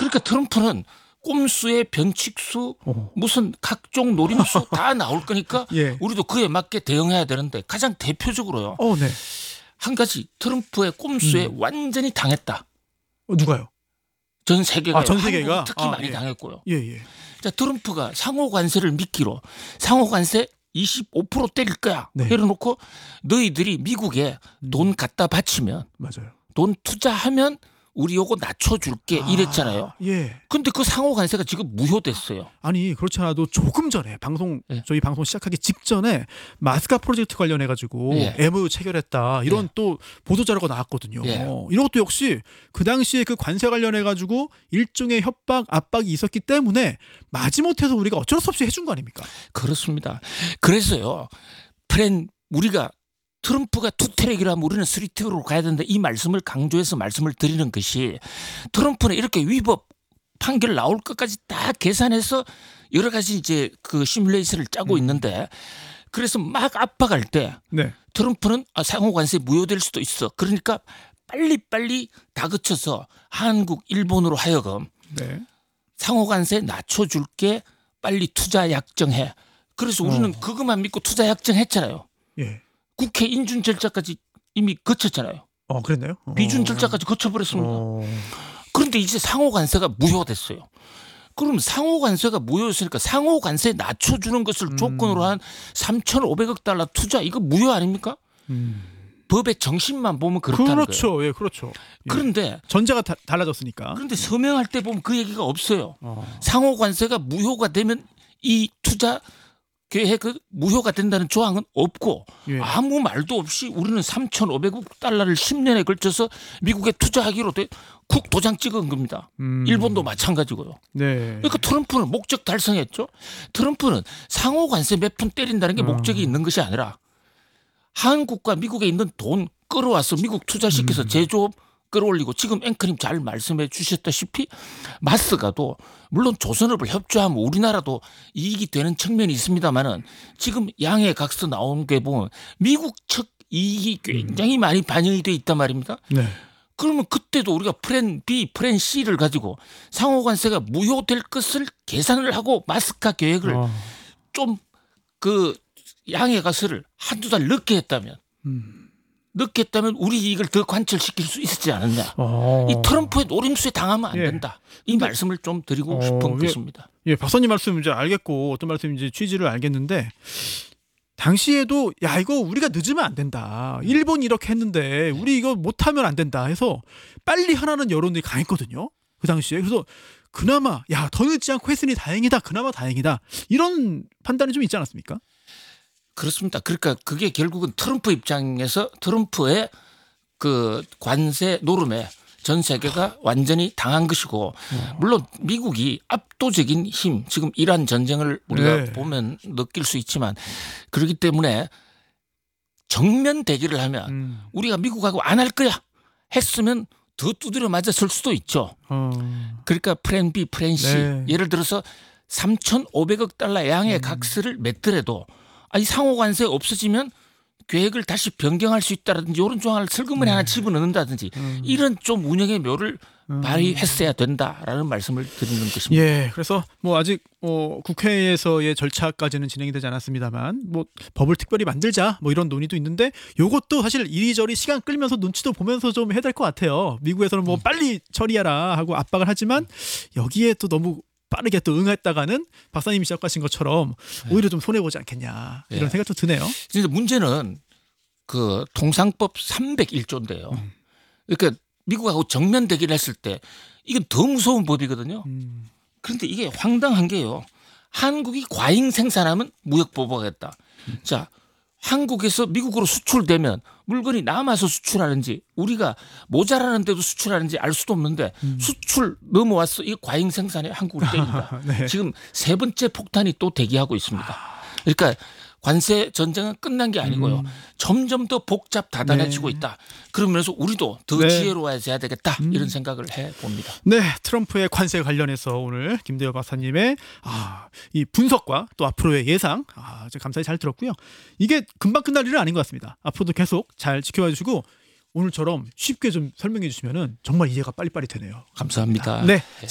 그러니까 트럼프는 꼼수에 변칙수 무슨 각종 노림수 다 나올 거니까 예. 우리도 그에 맞게 대응해야 되는데 가장 대표적으로요. 네. 한 가지 트럼프의 꼼수에 완전히 당했다. 누가요? 전 세계가 전 세계가 한국 특히 많이 당했고요. 예. 자, 트럼프가 상호 관세를 미끼로 상호 관세 25% 때릴 거야. 네. 해놓고 너희들이 미국에 돈 갖다 바치면 맞아요. 돈 투자하면 우리 요거 낮춰줄게 이랬잖아요. 예. 근데 그 상호 관세가 지금 무효됐어요. 아니 그렇지 않아도 조금 전에 예. 저희 방송 시작하기 직전에 마스카 프로젝트 관련해 가지고 예. MOU 체결했다 이런 예. 또 보도 자료가 나왔거든요. 예. 이런 것도 역시 그 당시에 그 관세 관련해 가지고 일종의 협박 압박이 있었기 때문에 마지못해서 우리가 어쩔 수 없이 해준 거 아닙니까? 그렇습니다. 그래서요. 우리가 트럼프가 투트랙이라 하면 우리는 쓰리트랙으로 가야 된다. 이 말씀을 강조해서 말씀을 드리는 것이 트럼프는 이렇게 위법 판결 나올 것까지 다 계산해서 여러 가지 이제 그 시뮬레이션을 짜고 있는데 그래서 막 압박할 때 네. 트럼프는 상호 관세 무효될 수도 있어. 그러니까 빨리빨리 다그쳐서 한국, 일본으로 하여금 네. 상호 관세 낮춰줄게 빨리 투자 약정해. 그래서 우리는 그것만 믿고 투자 약정했잖아요. 예. 국회 인준 절차까지 이미 거쳤잖아요. 그랬나요? 비준 절차까지 거쳐버렸습니다. 그런데 이제 상호 관세가 무효됐어요. 그럼 상호 관세가 무효였으니까 상호 관세 낮춰주는 것을 조건으로 한 3,500억 달러 투자 이거 무효 아닙니까? 법의 정신만 보면 그렇다는 그렇죠. 거예요. 예, 그렇죠. 예. 그런데 전제가 달라졌으니까. 그런데 서명할 때 보면 그 얘기가 없어요. 상호 관세가 무효가 되면 이 투자 계획은 무효가 된다는 조항은 없고 예. 아무 말도 없이 우리는 3,500억 달러를 10년에 걸쳐서 미국에 투자하기로 국 도장 찍은 겁니다. 일본도 마찬가지고요. 네. 그러니까 트럼프는 목적 달성했죠. 트럼프는 상호 관세 몇 푼 때린다는 게 목적이 있는 것이 아니라 한국과 미국에 있는 돈 끌어와서 미국 투자시켜서 제조업 끌어올리고 지금 앵커님 잘 말씀해 주셨다시피 마스가도 물론 조선업을 협조하면 우리나라도 이익이 되는 측면이 있습니다만은 지금 양해 각서 나온 게 보면 미국 측 이익이 굉장히 많이 반영이 돼 있단 말입니다. 네. 그러면 그때도 우리가 플랜 B, 플랜 C를 가지고 상호 관세가 무효될 것을 계산을 하고 마스카 계획을 좀 그 양해 각서를 한두 달 늦게 했다면 우리 이익을 더 관철시킬 수 있었지 않았냐. 이 트럼프의 노림수에 당하면 안 된다. 이 말씀을 좀 드리고 싶은 것입니다. 예, 박사님 말씀 이제 알겠고 어떤 말씀인지 취지를 알겠는데 당시에도 야 이거 우리가 늦으면 안 된다. 일본이 이렇게 했는데 우리 이거 못하면 안 된다 해서 빨리 하라는 여론이 강했거든요. 그 당시에. 그래서 그나마 야 더 늦지 않고 했으니 다행이다. 그나마 다행이다. 이런 판단이 좀 있지 않았습니까? 그렇습니다. 그러니까 그게 결국은 트럼프 입장에서 트럼프의 그 관세 노름에 전 세계가 완전히 당한 것이고 물론 미국이 압도적인 힘 지금 이란 전쟁을 우리가 보면 느낄 수 있지만 그렇기 때문에 정면 대결을 하면 우리가 미국하고 안 할 거야 했으면 더 두드려 맞아 설 수도 있죠. 그러니까 플랜 B, 플랜 C 예를 들어서 3,500억 달러 양의 각서를 맺더라도 이 상호 관세 없어지면 계획을 다시 변경할 수 있다든지 이런 조항을 슬그머니 하나 집어넣는다든지 이런 좀 운영의 묘를 발휘했어야 된다라는 말씀을 드리는 것입니다. 예, 그래서 뭐 아직 국회에서의 절차까지는 진행이 되지 않았습니다만 뭐 법을 특별히 만들자 뭐 이런 논의도 있는데 요것도 사실 이리저리 시간 끌면서 눈치도 보면서 좀 해야 될 것 같아요. 미국에서는 뭐 빨리 처리하라 하고 압박을 하지만 여기에 또 너무 빠르게 또 응했다가는 박사님이 시작하신 것처럼 오히려 좀 손해보지 않겠냐 이런 생각도 드네요. 진짜 문제는 그 통상법 301조인데요. 그러니까 미국하고 정면 대결했을 때 이건 더 무서운 법이거든요. 그런데 이게 황당한 게요. 한국이 과잉 생산하면 무역 보복하겠다. 자, 한국에서 미국으로 수출되면 물건이 남아서 수출하는지 우리가 모자라는데도 수출하는지 알 수도 없는데 수출 넘어왔어. 이 과잉 생산에 한국을 때린다. 네. 지금 세 번째 폭탄이 또 대기하고 있습니다. 그러니까 관세 전쟁은 끝난 게 아니고요. 점점 더 복잡 다단해지고 있다. 그러면서 우리도 더 지혜로워져야 되겠다. 이런 생각을 해봅니다. 네, 트럼프의 관세 관련해서 오늘 김대엽 박사님의 이 분석과 또 앞으로의 예상 감사히 잘 들었고요. 이게 금방 끝날 일은 아닌 것 같습니다. 앞으로도 계속 잘 지켜봐 주시고 오늘처럼 쉽게 좀 설명해 주시면 정말 이해가 빨리빨리 되네요. 감사합니다. 네.